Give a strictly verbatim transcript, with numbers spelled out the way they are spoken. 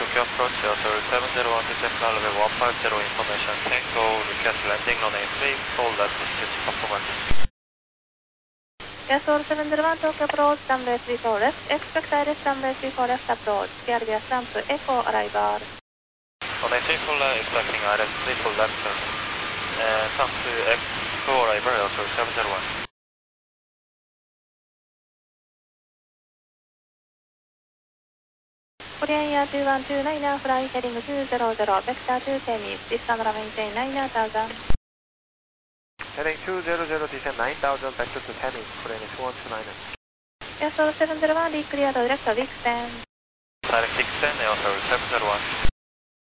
Tokyo approach, Air seven zero one to Cessna level one five zero information, Tango, request landing runway three, hold left, switch performance. Air seven zero one Tokyo approach, runway three four left, expect direct runway three four left approach, clear gas ramp to Echo arrival. Runway three four left, expecting I R S three four left, uh, come to Echo arrival, Air seven zero one. Korean Air two one two nine, fly heading two zero zero, vector to Temis, distance maintain nine thousand. Heading two zero zero, descend nine thousand, vector to Temis, Korean two one two nine. Air seven zero one, declear direct descent. Direct descent, Air seven zero one.